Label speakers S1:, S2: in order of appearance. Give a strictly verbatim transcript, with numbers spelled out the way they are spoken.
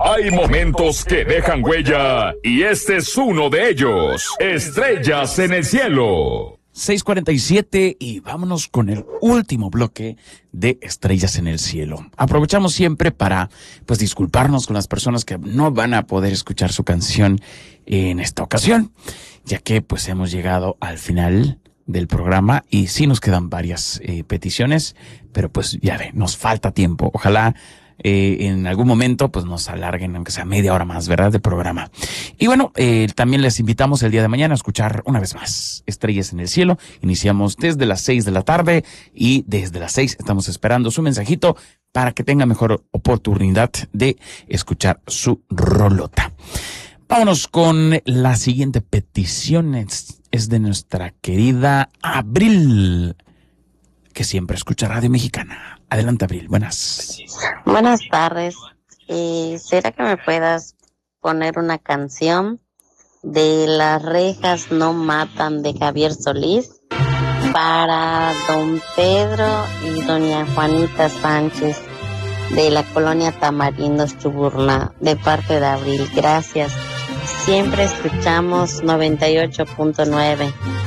S1: Hay momentos que dejan huella y este es uno de ellos. Estrellas en el cielo.
S2: seis cuarenta y siete y vámonos con el último bloque de Estrellas en el cielo. Aprovechamos siempre para pues disculparnos con las personas que no van a poder escuchar su canción en esta ocasión, ya que pues hemos llegado al final del programa y sí nos quedan varias eh, peticiones, pero pues ya ve, nos falta tiempo. Ojalá Eh, en algún momento pues nos alarguen aunque sea media hora más, ¿verdad?, de programa. Y bueno, eh, también les invitamos el día de mañana a escuchar una vez más Estrellas en el cielo. Iniciamos desde las seis de la tarde y desde las seis estamos esperando su mensajito para que tenga mejor oportunidad de escuchar su rolota. Vámonos con la siguiente petición, es, es de nuestra querida Abril, que siempre escucha Radio Mexicana. Adelante, Abril, buenas.
S3: Buenas tardes. Eh, ¿Será que me puedas poner una canción de Las rejas no matan de Javier Solís para don Pedro y doña Juanita Sánchez de la colonia Tamarindos, Chuburná, de parte de Abril? Gracias. Siempre escuchamos noventa y ocho punto nueve.